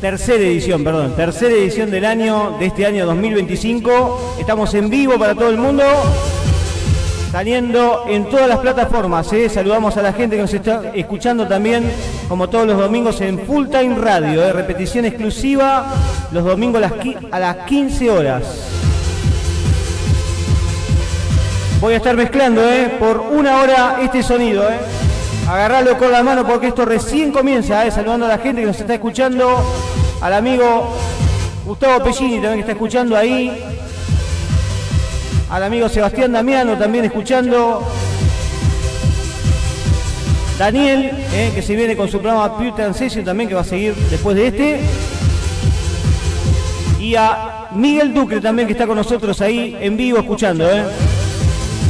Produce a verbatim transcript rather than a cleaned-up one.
Tercera edición, perdón, tercera edición del año, de este año dos mil veinticinco. Estamos en vivo para todo el mundo, saliendo en todas las plataformas. ¿eh? Saludamos a la gente que nos está escuchando también, como todos los domingos, en Full Time Radio. ¿eh? Repetición exclusiva los domingos a las, a las quince horas. Voy a estar mezclando ¿eh? por una hora este sonido. ¿eh? Agarralo con la mano porque esto recién comienza. ¿eh? Saludando a la gente que nos está escuchando. Al amigo Gustavo Pellini también que está escuchando ahí. Al amigo Sebastián Damiano también escuchando. Daniel, eh, que se viene con su programa Pure Transition también, que va a seguir después de este. Y a Miguel Duque también, que está con nosotros ahí en vivo escuchando. Eh.